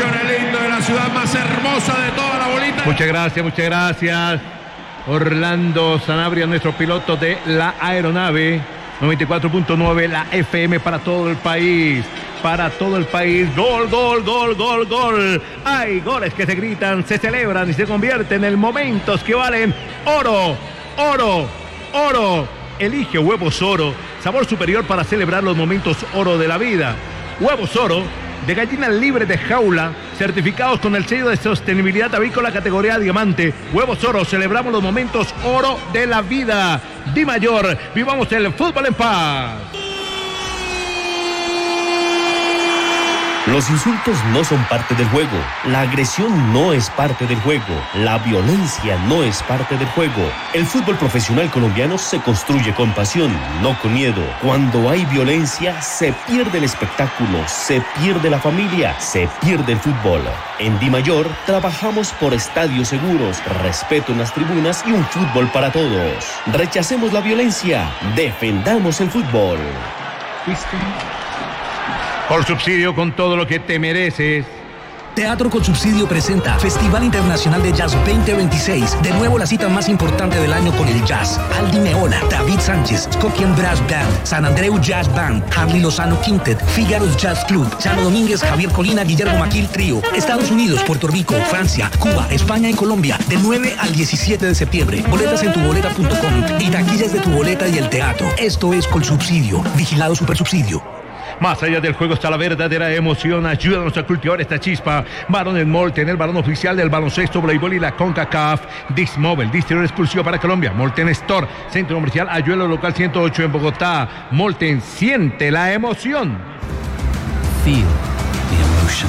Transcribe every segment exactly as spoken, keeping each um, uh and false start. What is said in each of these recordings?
el lindo de la ciudad más hermosa de toda la bolita. Muchas gracias, muchas gracias. Orlando Sanabria, nuestro piloto de la aeronave. noventa y cuatro punto nueve, la F M para todo el país. Para todo el país. Gol, gol, gol, gol, gol. Hay goles que se gritan, se celebran y se convierten en momentos que valen oro, oro, oro. Elige Huevos Oro, sabor superior para celebrar los momentos oro de la vida. Huevos Oro, de gallina libre de jaula, certificados con el sello de sostenibilidad avícola categoría diamante. Huevos Oro, celebramos los momentos oro de la vida. Di Mayor, vivamos el fútbol en paz. Los insultos no son parte del juego, la agresión no es parte del juego, la violencia no es parte del juego. El fútbol profesional colombiano se construye con pasión, no con miedo. Cuando hay violencia, se pierde el espectáculo, se pierde la familia, se pierde el fútbol. En Di Mayor trabajamos por estadios seguros, respeto en las tribunas y un fútbol para todos. Rechacemos la violencia, defendamos el fútbol. Por subsidio, con todo lo que te mereces. Teatro con Subsidio presenta Festival Internacional de Jazz veinte veintiséis. De nuevo la cita más importante del año con el jazz. Aldi Meola, David Sánchez, Skokian Brass Band, San Andreu Jazz Band, Harley Lozano Quintet, Figaro's Jazz Club, Chano Domínguez, Javier Colina, Guillermo Maquil Trío. Estados Unidos, Puerto Rico, Francia, Cuba, España y Colombia. Del nueve al diecisiete de septiembre. Boletas en tuboleta punto com y taquillas de Tu Boleta y el teatro. Esto es Colsubsidio. Vigilado Supersubsidio. Más allá del juego está la verdadera emoción. Ayúdanos a cultivar esta chispa. Barones Molten, el balón oficial del baloncesto, voleibol y la CONCACAF. Dix Mobile, distribuidor exclusivo para Colombia. Molten Store, centro comercial Ayuelo local ciento ocho en Bogotá. Molten, siente la emoción. Feel the emotion.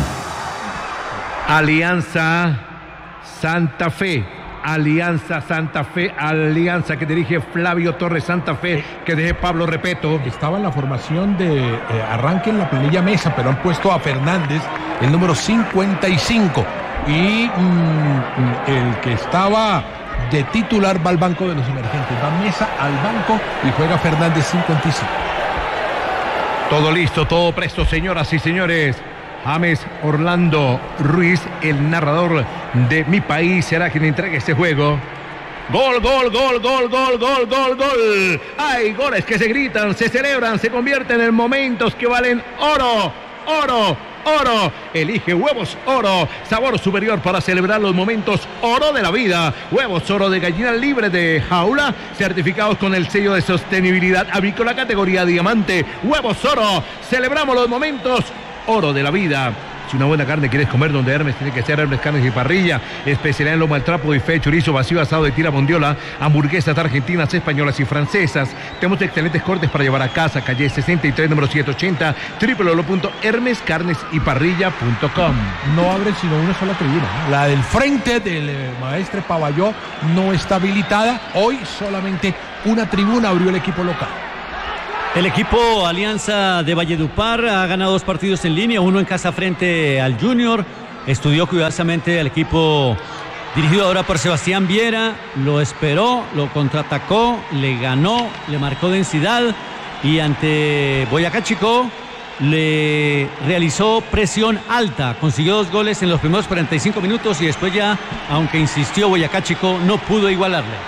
Alianza Santa Fe. Alianza Santa Fe, alianza que dirige Flavio Torres Santa Fe, que dirige Pablo Repeto. Estaba en la formación de eh, arranque en la planilla Mesa, pero han puesto a Fernández, el número cincuenta y cinco. Y mmm, el que estaba de titular va al banco de los emergentes. Va Mesa al banco y juega Fernández cincuenta y cinco. Todo listo, todo presto, señoras y señores. James Orlando Ruiz, el narrador de Mi País, será quien entregue este juego. Gol, gol, gol, gol, gol, gol, gol, gol. Hay goles que se gritan, se celebran, se convierten en momentos que valen oro, oro, oro. Elige Huevos Oro, sabor superior para celebrar los momentos oro de la vida. Huevos Oro de gallina libre de jaula, certificados con el sello de sostenibilidad avícola categoría diamante. Huevos Oro, celebramos los momentos oro de la vida. Si una buena carne quieres comer, donde Hermes tiene que ser Hermes Carnes y Parrilla. Especialidad en lomo al trapo, bife, chorizo vacío, asado de tira bondiola, hamburguesas argentinas, españolas y francesas. Tenemos excelentes cortes para llevar a casa. Calle sesenta y tres, número setecientos ochenta, doble u doble u doble u punto hermes carnes y parrilla punto com. No abre sino una sola tribuna. La del frente del eh, maestre Pavalló no está habilitada. Hoy solamente una tribuna abrió el equipo local. El equipo Alianza de Valledupar ha ganado dos partidos en línea, uno en casa frente al Junior. Estudió cuidadosamente al equipo dirigido ahora por Sebastián Viera, lo esperó, lo contraatacó, le ganó, le marcó densidad y ante Boyacá Chicó le realizó presión alta. Consiguió dos goles en los primeros cuarenta y cinco minutos y después ya, aunque insistió Boyacá Chicó, no pudo igualarle.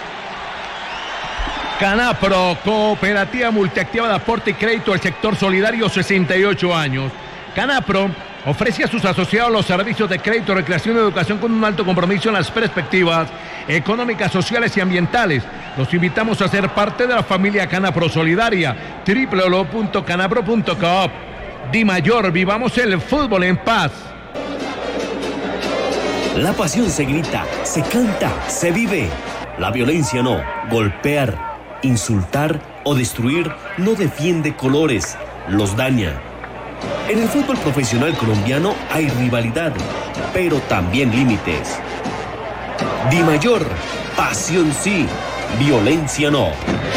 Canapro, cooperativa multiactiva de aporte y crédito al sector solidario, sesenta y ocho años. Canapro ofrece a sus asociados los servicios de crédito, recreación y educación con un alto compromiso en las perspectivas económicas, sociales y ambientales. Los invitamos a ser parte de la familia Canapro Solidaria. doble u doble u doble u punto canapro punto com. Di Mayor, vivamos el fútbol en paz. La pasión se grita, se canta, se vive. La violencia no. Golpear, insultar o destruir no defiende colores, los daña. En el fútbol profesional colombiano hay rivalidad, pero también límites. Di Mayor, pasión sí, violencia no.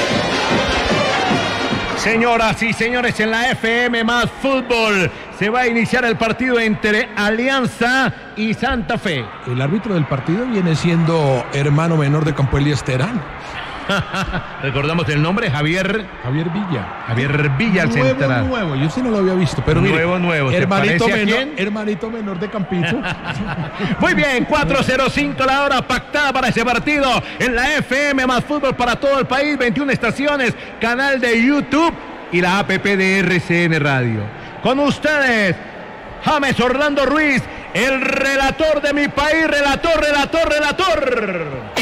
Señoras y señores, en la F M más fútbol se va a iniciar el partido entre Alianza y Santa Fe. El árbitro del partido viene siendo hermano menor de Campoelli Esterán. Recordamos el nombre, Javier. Javier Villa. Javier Villa, el nuevo, central. Nuevo, yo sí no lo había visto, pero mire, nuevo, nuevo. Hermanito ¿Se parece a menor, quién? hermanito menor de Campito. Muy bien, cuatro cero cinco la hora pactada para ese partido en la F M más fútbol para todo el país, veintiuna estaciones, canal de YouTube y la app de R C N Radio. Con ustedes, James Orlando Ruiz, el relator de mi país, relator, relator, relator.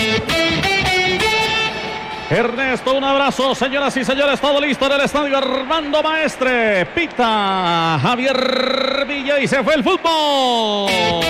Ernesto, un abrazo, señoras y señores, todo listo en el estadio Armando Maestre. Pita Javier Villa y se fue el fútbol.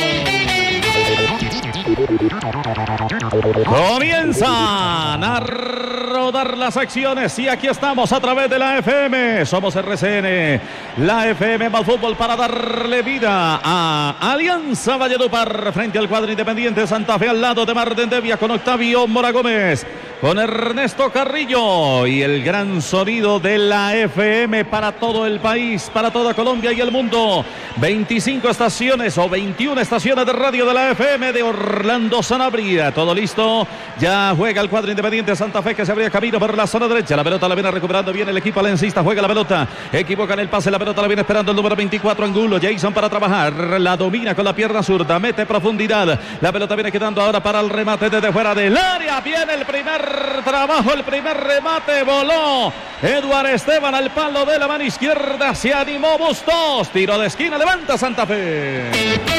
Comienzan a rodar las acciones y aquí estamos a través de la F M. Somos R C N, la F M más fútbol para darle vida a Alianza Valledupar frente al cuadro Independiente de Santa Fe al lado de Marden Devia con Octavio Mora Gómez, con Ernesto Carrillo y el gran sonido de la F M para todo el país, para toda Colombia y el mundo. veinticinco estaciones o veintiuna estaciones de radio de la F M de Orlando Sanabria. Todo listo. Ya juega el cuadro Independiente de Santa Fe que se abría camino por la zona derecha. La pelota la viene recuperando bien el equipo alencista. Juega la pelota. Equivocan el pase. La pelota la viene esperando el número veinticuatro Angulo. Jason para trabajar. La domina con la pierna zurda. Mete profundidad. La pelota viene quedando ahora para el remate desde fuera del área. Viene el primer trabajo, el primer remate. Voló Eduard Esteban al palo de la mano izquierda. Se animó Bustos. Tiro de esquina. Levanta Santa Fe.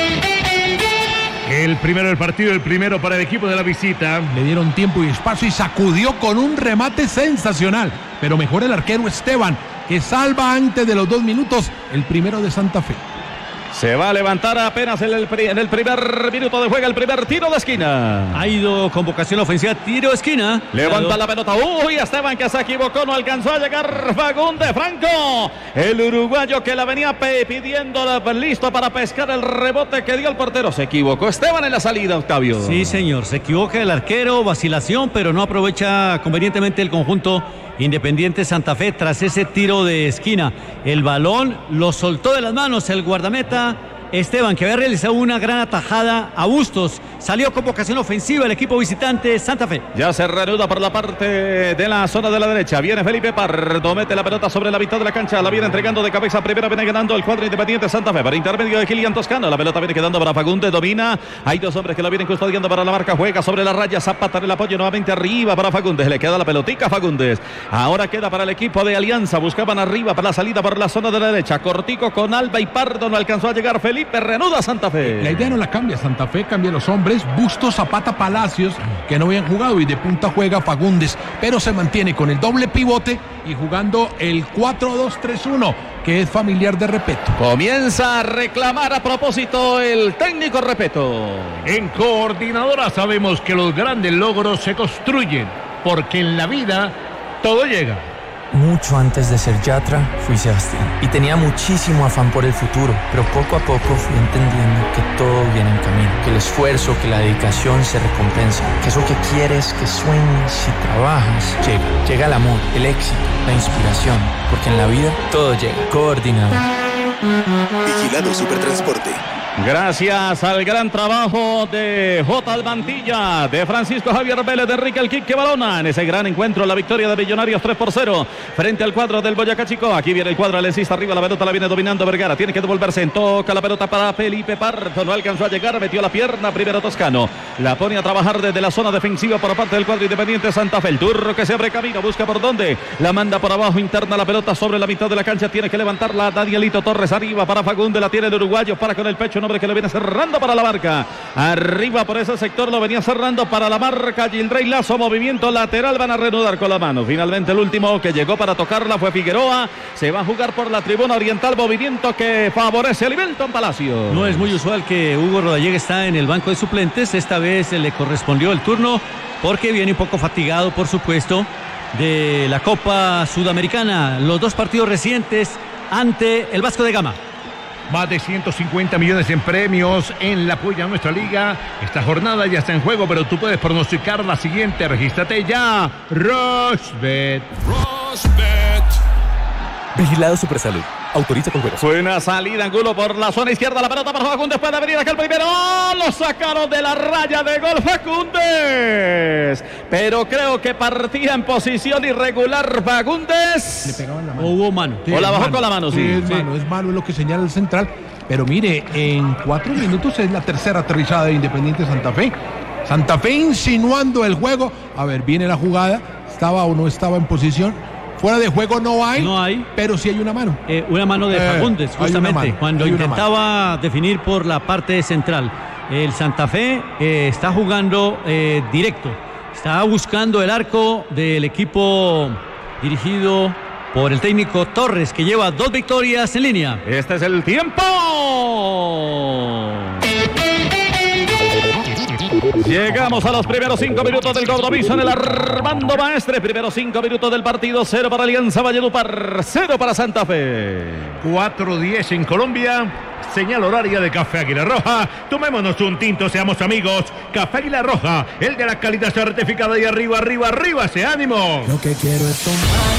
El primero del partido, el primero para el equipo de la visita. Le dieron tiempo y espacio y sacudió con un remate sensacional. Pero mejor el arquero Esteban, que salva antes de los dos minutos el primero de Santa Fe. Se va a levantar apenas en el, en el primer minuto de juego, el primer tiro de esquina. Ha ido convocación ofensiva, tiro de esquina. Levanta la pelota. Uy, Esteban que se equivocó, no alcanzó a llegar Fagundes Franco. El uruguayo que la venía pidiendo listo para pescar el rebote que dio el portero. Se equivocó Esteban en la salida, Octavio. Sí, señor. Se equivoca el arquero, vacilación, pero no aprovecha convenientemente el conjunto Independiente Santa Fe tras ese tiro de esquina. El balón lo soltó de las manos el guardameta Esteban, que había realizado una gran atajada a Bustos. Salió convocación ofensiva el equipo visitante Santa Fe. Ya se reanuda por la parte de la zona de la derecha. Viene Felipe Pardo, mete la pelota sobre la mitad de la cancha. La viene entregando de cabeza primera, viene ganando el cuadro Independiente Santa Fe. Para intermedio de Kilian Toscano. La pelota viene quedando para Fagundes, domina. Hay dos hombres que la vienen custodiando para la marca. Juega sobre la raya, Zapata en el apoyo nuevamente arriba para Fagundes. Le queda la pelotica a Fagundes. Ahora queda para el equipo de Alianza. Buscaban arriba para la salida por la zona de la derecha. Cortico con Alba y Pardo. No alcanzó a llegar Felipe. Reanuda Santa Fe. La idea no la cambia. Santa Fe cambia los hombres. Bustos, Zapata, Palacios, que no habían jugado, y de punta juega Fagundes, pero se mantiene con el doble pivote y jugando el cuatro dos tres uno, que es familiar de Repeto. Comienza a reclamar a propósito el técnico Repeto. En Coordinadora sabemos que los grandes logros se construyen, porque en la vida todo llega. Mucho antes de ser Yatra, fui Sebastián y tenía muchísimo afán por el futuro, pero poco a poco fui entendiendo que todo viene en camino, que el esfuerzo, que la dedicación se recompensa, que eso que quieres, que sueñes y trabajas, llega. Llega el amor, el éxito, la inspiración, porque en la vida todo llega. Coordinado. Vigilado Supertransporte. Gracias al gran trabajo de J. Almantilla, de Francisco Javier Vélez, de Enrique El Quique Balona. En ese gran encuentro, la victoria de Millonarios tres por cero frente al cuadro del Boyacá Chico. Aquí viene el cuadro alencista arriba, la pelota la viene dominando Vergara. Tiene que devolverse, en toca la pelota para Felipe Pardo. No alcanzó a llegar, metió la pierna primero Toscano. La pone a trabajar desde la zona defensiva por parte del cuadro Independiente Santa Fe. El turro que se abre camino, busca por dónde. La manda por abajo, interna la pelota sobre la mitad de la cancha. Tiene que levantarla Danielito Torres arriba para Fagundes. La tiene el uruguayo, para con el pecho. Un hombre que lo viene cerrando para la marca. Arriba por ese sector lo venía cerrando para la marca Gildrey Lazo. Movimiento lateral, van a reanudar con la mano. Finalmente el último que llegó para tocarla fue Figueroa. Se va a jugar por la tribuna oriental. Movimiento que favorece a Livelton Palacio. No es muy usual que Hugo Rodallega está en el banco de suplentes. Esta vez le correspondió el turno porque viene un poco fatigado, por supuesto, de la Copa Sudamericana. Los dos partidos recientes ante el Vasco de Gama. Más de ciento cincuenta millones en premios en la apoyo a nuestra liga. Esta jornada ya está en juego, pero tú puedes pronosticar la siguiente. Regístrate ya. Rushbet. Rushbet. Vigilado Supersalud. Autoriza con juegos. Buena salida, Angulo por la zona izquierda, la pelota para Fagundes, puede venir acá el primero. ¡Oh! Lo sacaron de la raya de gol Fagundes. Pero creo que partía en posición irregular Fagundes. Le pegaban la mano. ¿O hubo mano? Sí, o la bajó mano. con la mano, sí. Sí, es sí. mano, es mano, es lo que señala el central. Pero mire, en cuatro minutos es la tercera aterrizada de Independiente Santa Fe. Santa Fe insinuando el juego. A ver, viene la jugada. ¿Estaba o no estaba en posición? Fuera de juego no hay. No hay. Pero sí hay una mano. Eh, una mano de Eh, Fagundes, hay una justamente, mano, cuando hay una intentaba definir por la parte central. El Santa Fe eh, está jugando eh, directo. Está buscando el arco del equipo dirigido por el técnico Torres, que lleva dos victorias en línea. Este es el tiempo. Llegamos a los primeros cinco minutos del compromiso en el Armando Maestre. Primeros cinco minutos del partido. Cero para Alianza Valledupar, cero para Santa Fe. cuatro diez en Colombia. Señal horaria de Café Águila Roja. Tomémonos un tinto, seamos amigos. Café Águila Roja, el de la calidad certificada. Y arriba, arriba, arriba, ese ánimo. Lo que quiero es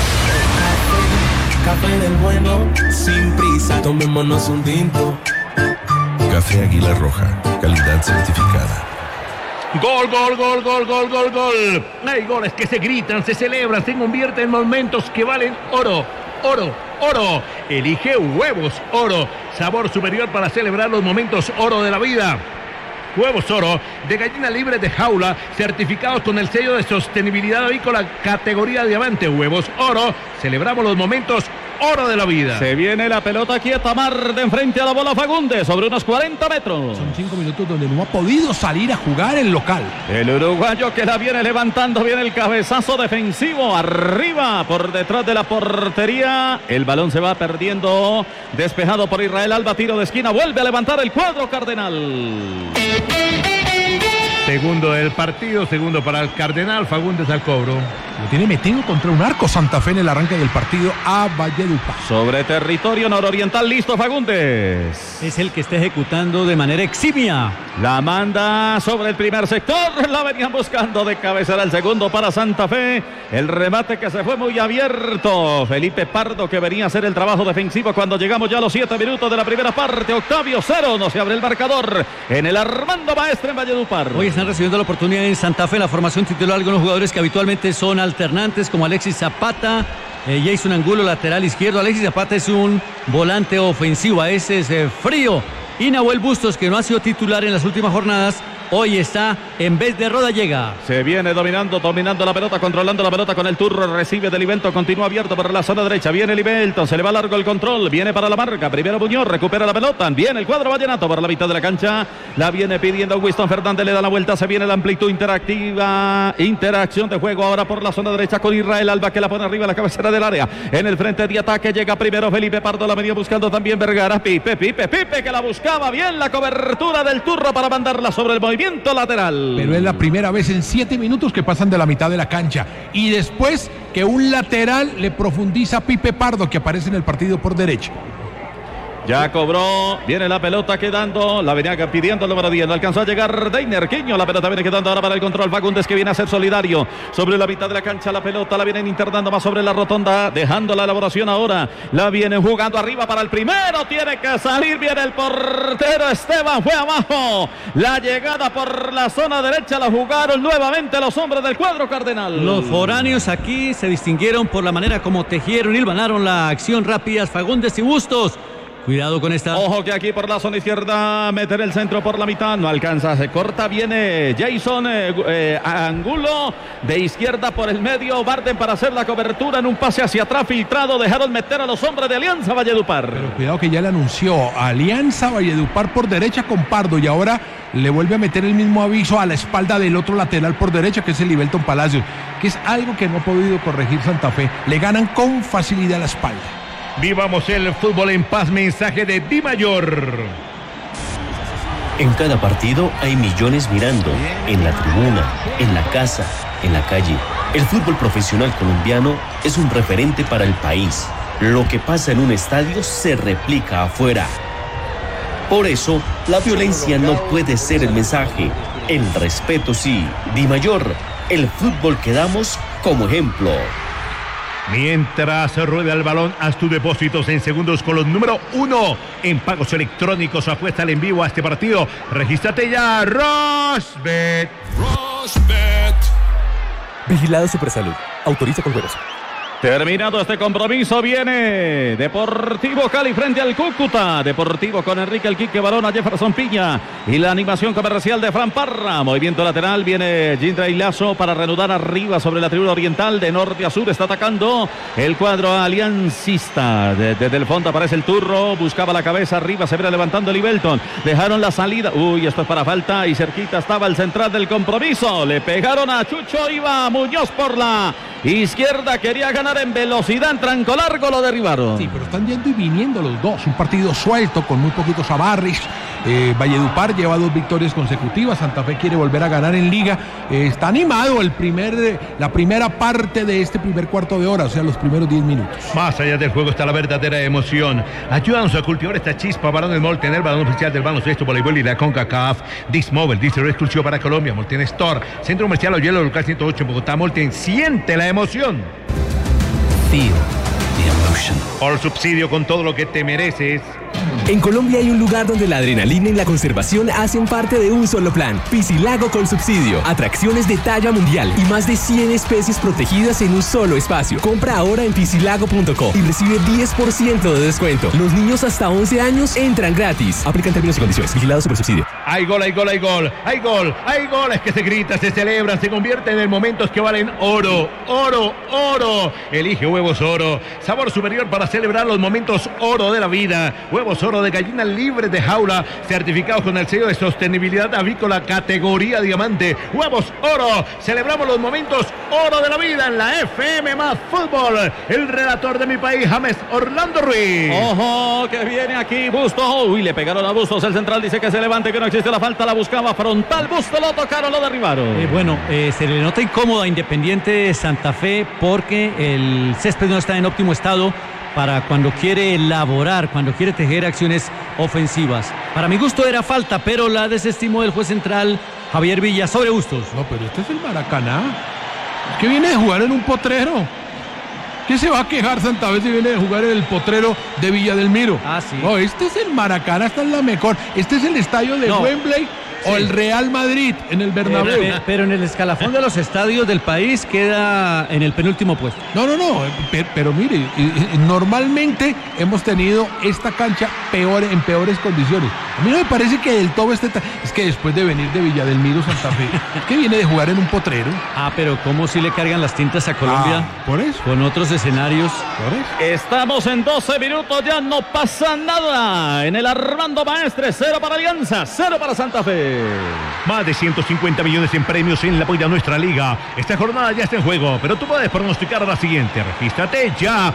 tomar café, café del bueno, sin prisa. Tomémonos un tinto. Café Águila Roja, calidad certificada. Gol, gol, gol, gol, gol, gol, gol. Hay goles que se gritan, se celebran, se convierten en momentos que valen oro, oro, oro. Elige Huevos Oro, sabor superior para celebrar los momentos oro de la vida. Huevos Oro, de gallina libre de jaula, certificados con el sello de sostenibilidad avícola categoría diamante. Huevos Oro, celebramos los momentos oro de la vida. Se viene la pelota quieta, Mar de enfrente a la bola Fagundes, sobre unos cuarenta metros. Son cinco minutos donde no ha podido salir a jugar el local. El uruguayo que la viene levantando, viene el cabezazo defensivo, arriba, por detrás de la portería. El balón se va perdiendo, despejado por Israel Alba, tiro de esquina, vuelve a levantar el cuadro cardenal. Segundo del partido, segundo para el Cardenal, Fagundes al cobro. Lo tiene metido contra un arco Santa Fe en el arranque del partido a Valledupar. Sobre territorio nororiental, listo Fagundes. Es el que está ejecutando de manera eximia. La manda sobre el primer sector, la venían buscando de cabecera el segundo para Santa Fe. El remate que se fue muy abierto. Felipe Pardo que venía a hacer el trabajo defensivo cuando llegamos ya a los siete minutos de la primera parte. Octavio cero, no se abre el marcador en el Armando Maestre en Valledupar. Hoy están recibiendo la oportunidad en Santa Fe la formación titular algunos jugadores que habitualmente son alternantes, como Alexis Zapata, eh, Jason Angulo, lateral izquierdo. Alexis Zapata es un volante ofensivo, a ese es eh, frío. Y Nahuel Bustos, que no ha sido titular en las últimas jornadas, hoy está en vez de Rodallega. Se viene dominando, dominando la pelota, controlando la pelota con el turro, recibe de Livelton, continúa abierto por la zona derecha, viene Livelton, se le va largo el control, viene para la marca, primero Muñoz, recupera la pelota, viene el cuadro vallenato por la mitad de la cancha, la viene pidiendo Winston Fernández, le da la vuelta, se viene la amplitud interactiva, interacción de juego ahora por la zona derecha con Israel Alba, que la pone arriba a la cabecera del área, en el frente de ataque llega primero Felipe Pardo, la venía buscando también Vergara, Pipe, Pipe, Pipe, que la buscaba bien la cobertura del turro para mandarla sobre el movimiento lateral. Pero es la primera vez en siete minutos que pasan de la mitad de la cancha. Y después que un lateral le profundiza a Pipe Pardo, que aparece en el partido por derecha. Ya cobró, viene la pelota quedando, la venía pidiendo el número diez, no alcanzó a llegar Deiner Quiño, la pelota viene quedando ahora para el control, Fagundes que viene a ser solidario, sobre la mitad de la cancha la pelota, la vienen internando más sobre la rotonda, dejando la elaboración ahora, la vienen jugando arriba para el primero, tiene que salir, viene el portero Esteban, fue abajo, la llegada por la zona derecha la jugaron nuevamente los hombres del cuadro cardenal. Los foráneos aquí se distinguieron por la manera como tejieron y hilvanaron la acción rápidas Fagundes y Bustos. Cuidado con esta. Ojo que aquí por la zona izquierda, meter el centro por la mitad, no alcanza, se corta, viene Jason eh, eh, Angulo, de izquierda por el medio, Barden para hacer la cobertura en un pase hacia atrás filtrado, dejaron meter a los hombres de Alianza Valledupar. Pero cuidado que ya le anunció Alianza Valledupar por derecha con Pardo y ahora le vuelve a meter el mismo aviso a la espalda del otro lateral por derecha, que es el Livelton Palacios, que es algo que no ha podido corregir Santa Fe, le ganan con facilidad la espalda. Vivamos el fútbol en paz, mensaje de Di Mayor. En cada partido hay millones mirando, en la tribuna, en la casa, en la calle. El fútbol profesional colombiano es un referente para el país. Lo que pasa en un estadio se replica afuera. Por eso, la violencia no puede ser el mensaje. El respeto sí. Di Mayor, el fútbol que damos como ejemplo. Mientras rueda el balón, haz tus depósitos en segundos con los número uno en pagos electrónicos. Apuesta en vivo a este partido. Regístrate ya, Rosbet. Rosbet. Vigilado Supersalud. Autoriza con juegos. Terminado este compromiso, viene Deportivo Cali frente al Cúcuta. Deportivo con Enrique El Quique Barona, Jefferson Piña y la animación comercial de Fran Parra. Movimiento lateral, viene Gindra y Lazo para reanudar arriba sobre la tribuna oriental. De norte a sur está atacando el cuadro aliancista. Desde, desde el fondo aparece el Turro, buscaba la cabeza arriba, se viene levantando Libelton. Dejaron la salida. Uy, esto es para falta y cerquita estaba el central del compromiso. Le pegaron a Chucho, iba Muñoz por la izquierda, quería ganar en velocidad, en tranco largo, lo derribaron. Sí, pero están yendo y viniendo los dos. Un partido suelto, con muy poquitos abarres. Eh, Valledupar lleva dos victorias consecutivas. Santa Fe quiere volver a ganar en Liga. Eh, está animado el primer, la primera parte de este primer cuarto de hora, o sea, los primeros diez minutos. Más allá del juego está la verdadera emoción. Ayúdanos a cultivar esta chispa. Barón Mall, tener balón oficial del baloncesto, voleibol y la CONCACAF. Dismobile, distribuidor exclusivo para Colombia. Molten Store, Centro Comercial Oyelo, local ciento ocho en Bogotá. Molten, siente la emoción. Feel the emotion. Por subsidio con todo lo que te mereces. En Colombia hay un lugar donde la adrenalina y la conservación hacen parte de un solo plan. Piscilago con subsidio. Atracciones de talla mundial y más de cien especies protegidas en un solo espacio. Compra ahora en piscilago punto co y recibe diez por ciento de descuento. Los niños hasta once años entran gratis. Aplican términos y condiciones. Vigilado Supersubsidio. Hay gol, hay gol, hay gol. Hay gol, hay goles que se gritan, se celebran, se convierten en momentos que valen oro, oro, oro. Elige Huevos Oro. Sabor superior para celebrar los momentos oro de la vida. Huevos Oro de gallina libre de jaula, certificados con el sello de sostenibilidad avícola categoría diamante. Huevos Oro, celebramos los momentos oro de la vida en la F M más Fútbol. El relator de mi país, James Orlando Ruiz. Ojo, que viene aquí Busto. Uy, le pegaron a Bustos. El central dice que se levante, que no existe la falta, la buscaba frontal. Busto lo tocaron, lo derribaron. Eh, bueno, eh, se le nota incómodo a Independiente Santa Fe porque el césped no está en óptimo estado para cuando quiere elaborar, cuando quiere tejer acciones ofensivas. Para mi gusto era falta, pero la desestimó el juez central Javier Villa sobre Bustos. No, pero este es el Maracaná. Es que viene de jugar en un potrero. ¿Qué se va a quejar Santa Fe si viene de jugar en el potrero de Villa del Miro? Ah, sí. No, este es el Maracaná, esta es la mejor. Este es el estadio de no. Wembley. Sí. O el Real Madrid en el Bernabéu. Eh, pero en el escalafón de los estadios del país queda en el penúltimo puesto. No, no, no. Pero, pero mire, normalmente hemos tenido esta cancha peor, en peores condiciones. A mí no me parece que del todo esté... Es que después de venir de Villadelmiro, Santa Fe, es que viene de jugar en un potrero. Ah, pero ¿cómo si le cargan las tintas a Colombia? Ah, por eso. Con otros escenarios. Por eso. Estamos en doce minutos, ya no pasa nada. En el Armando Maestre, cero para Alianza, cero para Santa Fe. Más de ciento cincuenta millones en premios en la apoyo a nuestra liga. Esta jornada ya está en juego, pero tú puedes pronosticar a la siguiente. Regístrate ya.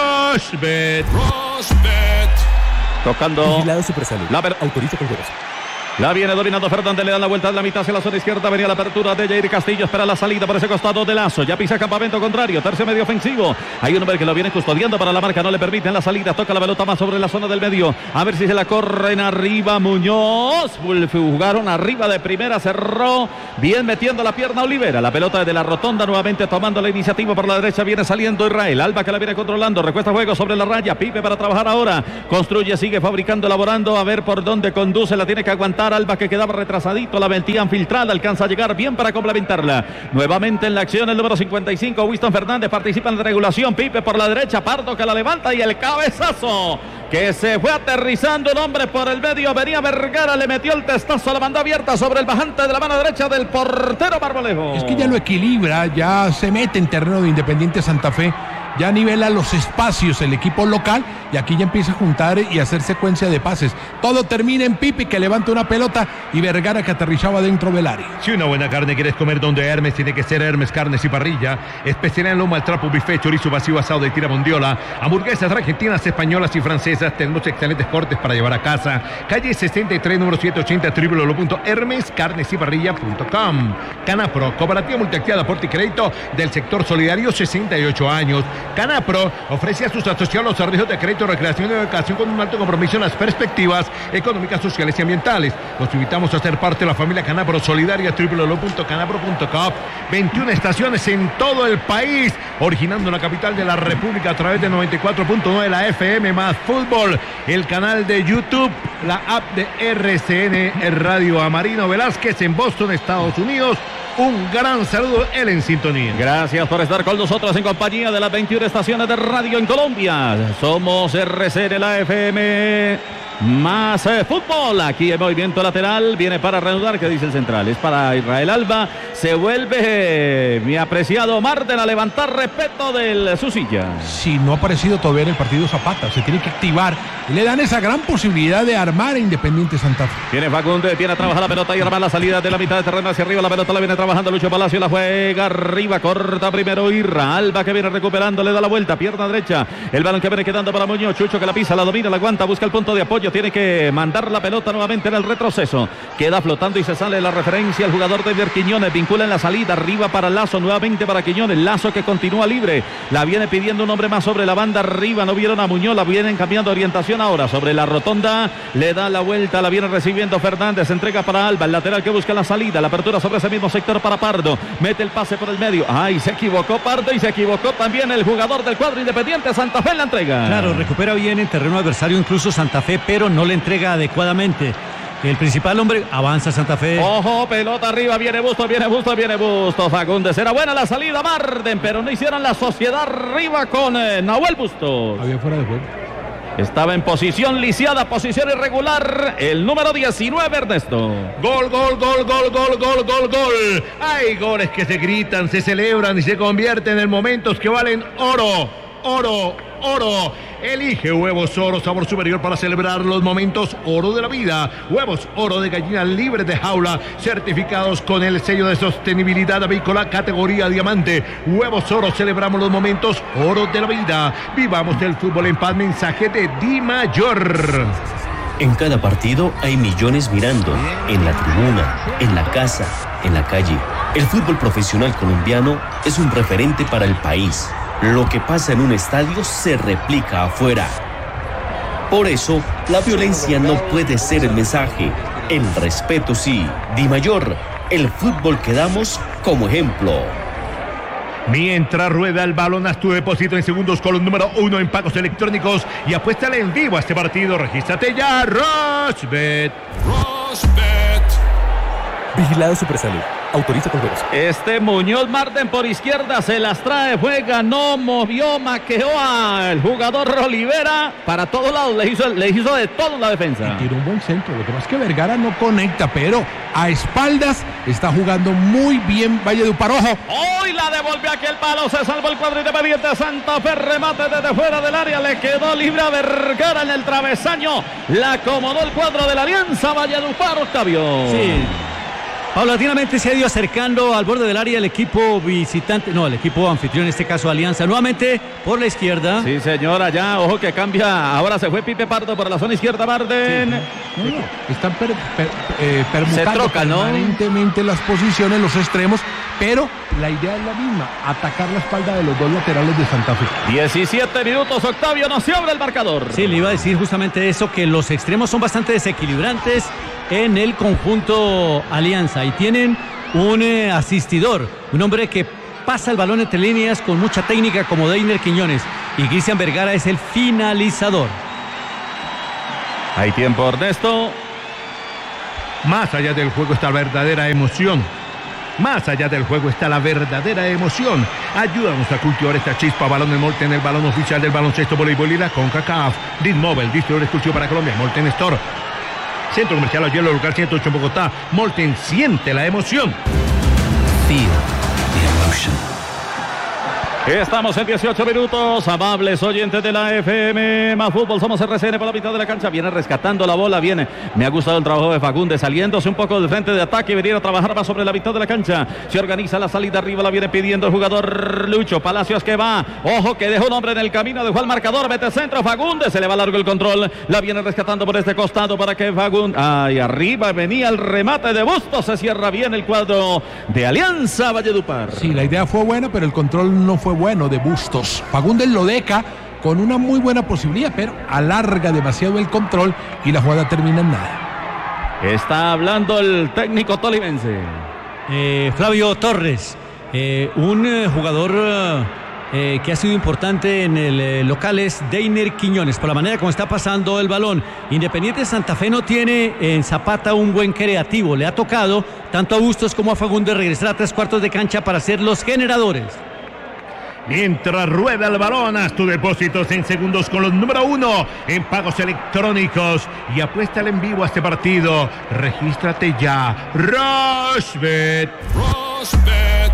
Rosbet. Rosbet. Tocando. Vigilado Supersalud. La per... Autoriza con juegos. La viene dominando Fernández, le dan la vuelta de la mitad hacia la zona izquierda, venía la apertura de Jair Castillo, espera la salida por ese costado de Lazo, ya pisa campamento contrario, tercio medio ofensivo, hay un hombre que lo viene custodiando para la marca, no le permiten la salida, toca la pelota más sobre la zona del medio, a ver si se la corren arriba Muñoz, jugaron arriba de primera, cerró, bien metiendo la pierna Olivera, la pelota de la rotonda nuevamente tomando la iniciativa por la derecha, viene saliendo Israel, Alba que la viene controlando, recuesta juego sobre la raya, Pipe para trabajar ahora, construye, sigue fabricando, elaborando, a ver por dónde conduce, la tiene que aguantar Alba que quedaba retrasadito, la metían filtrada, alcanza a llegar bien para complementarla. Nuevamente en la acción el número cincuenta y cinco, Winston Fernández participa en la regulación, Pipe por la derecha, Pardo que la levanta y el cabezazo que se fue aterrizando un hombre por el medio, venía Vergara, le metió el testazo, la mandó abierta sobre el bajante de la mano derecha del portero Marmolejo. Es que ya lo equilibra, ya se mete en terreno de Independiente Santa Fe, ya nivela los espacios el equipo local y aquí ya empieza a juntar y a hacer secuencia de pases. Todo termina en Pipe que levanta una pelota y Vergara que aterrizaba dentro del área. Si una buena carne quieres comer donde Hermes, tiene que ser Hermes Carnes y Parrilla. Especial en lomo al trapo, buffet, chorizo vacío, asado de tira mondiola, hamburguesas argentinas, españolas y francesas. Tenemos excelentes cortes para llevar a casa. Calle sesenta y tres, número setecientos ochenta, w w w punto hermes carnes y parrilla punto com. Canapro, cooperativa multiactiva de aporte y crédito del sector solidario, sesenta y ocho años. Canapro ofrece a sus asociados los servicios de crédito entretenimiento, recreación y educación con un alto compromiso en las perspectivas económicas, sociales y ambientales. Los invitamos a ser parte de la familia Canapro Solidaria, doble u doble u doble u punto canapro punto com. veintiuna estaciones en todo el país, originando la capital de la República a través de noventa y cuatro punto nueve, la F M más Fútbol, el canal de YouTube, la app de R C N Radio. A Marino Velázquez en Boston, Estados Unidos, un gran saludo, él en sintonía. Gracias por estar con nosotros en compañía de las veintiuna estaciones de radio en Colombia. Somos R C N, la F M más eh, fútbol. Aquí en movimiento lateral viene para reanudar, que dice el central, es para Israel Alba. Se vuelve eh, mi apreciado Marden a levantar respeto de su silla. Si no ha aparecido todavía en el partido Zapata, se tiene que activar y le dan esa gran posibilidad de armar a Independiente Santa Fe. Viene Fagundes, viene a trabajar la pelota y arma la salida de la mitad de terreno hacia arriba. La pelota la viene trabajando Lucho Palacio, la juega arriba, corta primero Irra. Alba que viene recuperando, le da la vuelta, pierna derecha. El balón que viene quedando para Muñoz. Chucho que la pisa, la domina, la aguanta, busca el punto de apoyo. Tiene que mandar la pelota nuevamente en el retroceso. Queda flotando y se sale la referencia. El jugador de Ver Quiñones vincula en la salida, arriba para Lazo, nuevamente para Quiñones. Lazo que continúa libre. La viene pidiendo un hombre más sobre la banda arriba. No vieron a Muñoz, la vienen cambiando orientación ahora sobre la rotonda. Le da la vuelta, la viene recibiendo Fernández. Entrega para Alba, el lateral que busca la salida. La apertura sobre ese mismo sector para Pardo. Mete el pase por el medio. Ay, se equivocó Pardo y se equivocó también el jugador del cuadro Independiente Santa Fe en la entrega. Claro, recupera bien en terreno adversario incluso Santa Fe, pero no le entrega adecuadamente. El principal hombre, avanza Santa Fe. Ojo, pelota arriba, viene Bustos, viene Bustos, viene Bustos. Fagundes, era buena la salida, Marden, pero no hicieron la sociedad arriba con eh, Nahuel Bustos. Había fuera de juego. Estaba en posición lisiada, posición irregular, el número diecinueve, Ernesto. Gol, gol, gol, gol, gol, gol, gol, gol. Hay goles que se gritan, se celebran y se convierten en momentos que valen oro, oro, oro. Elige Huevos Oro, sabor superior para celebrar los momentos oro de la vida. Huevos Oro de gallina libre de jaula, certificados con el sello de sostenibilidad avícola categoría diamante. Huevos Oro, celebramos los momentos oro de la vida. Vivamos el fútbol en paz. Mensaje de Di Mayor. En cada partido hay millones mirando, en la tribuna, en la casa, en la calle. El fútbol profesional colombiano es un referente para el país. Lo que pasa en un estadio se replica afuera. Por eso, la violencia no puede ser el mensaje. El respeto sí. Di Mayor, el fútbol que damos como ejemplo. Mientras rueda el balón, haz tu depósito en segundos con el número uno en pagos electrónicos y apuéstale en vivo a este partido. Regístrate ya, Rushbet. Rushbet. Vigilado Supersalud. Autoriza con juegos. Este Muñoz Marden por izquierda se las trae, juega, no movió, maqueó al jugador Olivera para todos lados, le hizo, le hizo de todo en la defensa. Y tiró un buen centro, lo que pasa es que Vergara no conecta, pero a espaldas está jugando muy bien Valledupar. Ojo. Hoy la devolvió aquel palo, se salvó el cuadro Independiente Santa Fe, remate desde fuera del área, le quedó libre a Vergara en el travesaño, la acomodó el cuadro de la Alianza Valledupar, Octavio. Sí. Paulatinamente se ha ido acercando al borde del área el equipo visitante, no, el equipo anfitrión, en este caso Alianza, nuevamente por la izquierda. Sí, señora, ya, ojo que cambia, ahora se fue Pipe Pardo por la zona izquierda, Marden. Sí. No, no, están per, per, eh, permutando se troca, ¿no? permanentemente las posiciones, los extremos, pero la idea es la misma, atacar la espalda de los dos laterales de Santa Fe. diecisiete minutos, Octavio, no se abre el marcador. Sí, le iba a decir justamente eso, que los extremos son bastante desequilibrantes en el conjunto Alianza y tienen un eh, asistidor, un hombre que pasa el balón entre líneas con mucha técnica como Deiner Quiñones, y Cristian Vergara es el finalizador. Hay tiempo, Ernesto. Más allá del juego está la verdadera emoción. Más allá del juego está la verdadera emoción. Ayúdanos a cultivar esta chispa. Balón Molten, el balón oficial del baloncesto, voleibol y la CONCACAF. Dismobile, distribuidor exclusivo para Colombia. Molten Store. Centro Comercial Los Hielos, local ciento ocho en Bogotá. Molten, siente la emoción. Feel the emotion. Estamos en dieciocho minutos, amables oyentes de la F M más fútbol, somos R C N por la mitad de la cancha, viene rescatando la bola, viene, me ha gustado el trabajo de Fagundes, saliéndose un poco del frente de ataque y venir a trabajar más sobre la mitad de la cancha, se organiza la salida arriba, la viene pidiendo el jugador Lucho Palacios que va, ojo que dejó un hombre en el camino, dejó al marcador, mete centro, Fagundes, se le va largo el control, la viene rescatando por este costado para que Fagundes, ay, arriba venía el remate de Bustos, se cierra bien el cuadro de Alianza Valledupar. Sí, la idea fue buena, pero el control no fue bueno de Bustos. Fagundes lo deca con una muy buena posibilidad, pero alarga demasiado el control y la jugada termina en nada. Está hablando el técnico tolimense. Eh, Flavio Torres, eh, un eh, jugador eh, que ha sido importante en el eh, local es Deiner Quiñones, por la manera como está pasando el balón. Independiente Santa Fe no tiene en Zapata un buen creativo, le ha tocado tanto a Bustos como a Fagundes regresar a tres cuartos de cancha para ser los generadores. Mientras rueda el balón, haz tu depósitos en segundos con los número uno en pagos electrónicos y apuéstale en vivo a este partido. Regístrate ya. Rushbet. Rushbet.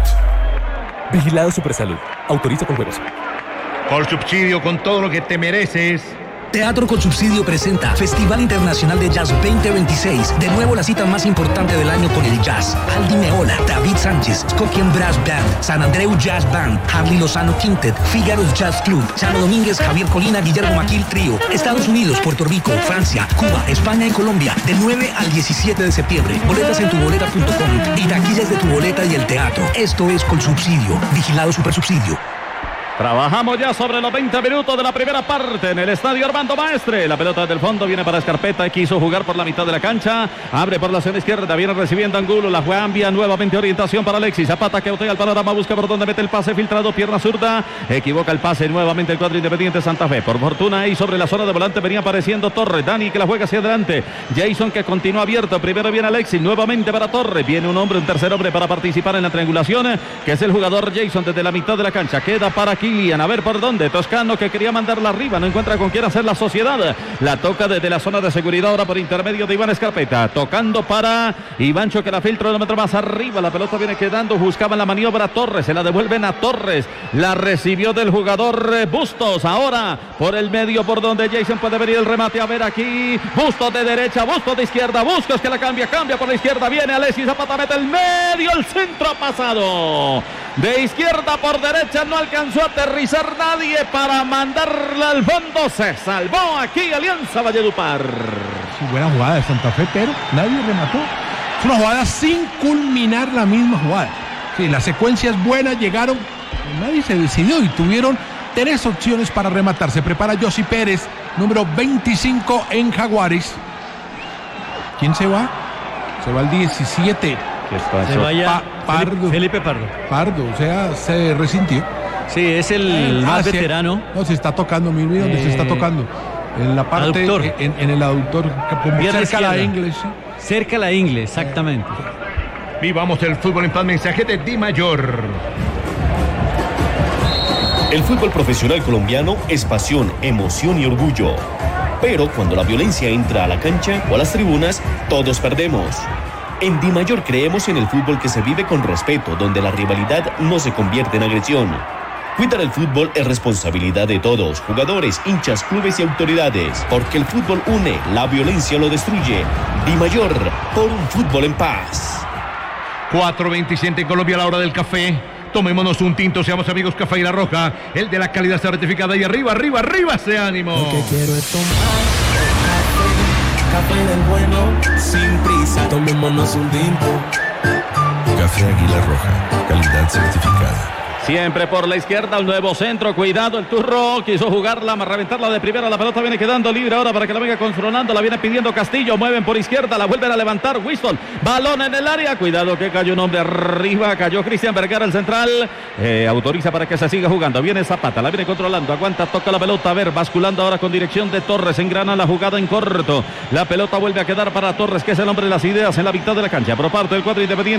Vigilado Supersalud. Autoriza con juegos. Por subsidio, con todo lo que te mereces. Teatro con Subsidio presenta Festival Internacional de Jazz veinte veintiséis. De nuevo la cita más importante del año con el jazz. Aldi Meola, David Sánchez, Skokian Brass Band, San Andreu Jazz Band, Harley Lozano Quintet, Figaro's Jazz Club, Chano Domínguez, Javier Colina, Guillermo Maquil Trío. Estados Unidos, Puerto Rico, Francia, Cuba, España y Colombia. Del nueve al diecisiete de septiembre. Boletas en tuboleta punto com y taquillas de Tu Boleta y el teatro. Esto es con Subsidio. Vigilado Supersubsidio. Trabajamos ya sobre los veinte minutos de la primera parte en el estadio Armando Maestre. La pelota del fondo viene para Escarpeta, quiso jugar por la mitad de la cancha, abre por la zona izquierda, viene recibiendo Angulo, la juega envía nuevamente orientación para Alexis Zapata, que botea el panorama, busca por donde mete el pase filtrado, pierna zurda, equivoca el pase nuevamente el cuadro Independiente Santa Fe. Por fortuna ahí sobre la zona de volante venía apareciendo Torres, Dani que la juega hacia adelante, Jason que continúa abierto, primero viene Alexis, nuevamente para Torres, viene un hombre, un tercer hombre para participar en la triangulación, que es el jugador Jason desde la mitad de la cancha, queda para Kilian, a ver por dónde, Toscano que quería mandarla arriba, no encuentra con quién hacer la sociedad, la toca desde la zona de seguridad ahora por intermedio de Iván Escarpeta, tocando para Ivancho que la filtra un metro más arriba, la pelota viene quedando, buscaban la maniobra Torres, se la devuelven a Torres, la recibió del jugador Bustos, ahora por el medio por donde Jason puede venir el remate, a ver aquí, Bustos de derecha, Bustos de izquierda, Bustos que la cambia, cambia por la izquierda, viene Alexis Zapata, mete el medio, el centro ha pasado, de izquierda por derecha, no alcanzó a aterrizar nadie para mandarla al fondo, se salvó aquí Alianza Valledupar. Sí, buena jugada de Santa Fe, pero nadie remató. Es una jugada sin culminar la misma jugada. Sí, la secuencia es buena, llegaron, nadie se decidió y tuvieron tres opciones para rematar. Se prepara Yossi Pérez, número veinticinco en Jaguares. ¿Quién se va? Se va el diecisiete. Se vaya pa Pardo. Felipe Pardo. Pardo, o sea, se resintió. Sí, es el eh, más ah, veterano. Se, no, se está tocando, mire dónde eh, se está tocando. En la parte, en, en el aductor, como cerca a la ingle. ¿Sí? Cerca a la ingle, exactamente. Vivamos el fútbol en paz, mensaje de Di Mayor. El fútbol profesional colombiano es pasión, emoción y orgullo. Pero cuando la violencia entra a la cancha o a las tribunas, todos perdemos. En Di Mayor creemos en el fútbol que se vive con respeto, donde la rivalidad no se convierte en agresión. Cuidar el fútbol es responsabilidad de todos, jugadores, hinchas, clubes y autoridades, porque el fútbol une, la violencia lo destruye. Di Mayor, por un fútbol en paz. cuatro veintisiete en Colombia a la hora del café. Tomémonos un tinto, seamos amigos Café y La Roja, el de la calidad certificada y arriba, arriba, arriba ese ánimo. Lo que quiero es tomar café, café del bueno, sin prisa, tomémonos un tinto. Café Águila Roja, calidad certificada. Siempre por la izquierda, el nuevo centro, cuidado, el Turro quiso jugarla, reventarla de primera, la pelota viene quedando libre ahora para que la venga controlando, la viene pidiendo Castillo, mueven por izquierda, la vuelven a levantar, Winston, balón en el área, cuidado que cayó un hombre arriba, cayó Cristian Vergara, el central, eh, autoriza para que se siga jugando, viene Zapata, la viene controlando, aguanta, toca la pelota, a ver, basculando ahora con dirección de Torres, engrana la jugada en corto, la pelota vuelve a quedar para Torres, que es el hombre de las ideas en la mitad de la cancha, por parte del cuadro Independiente.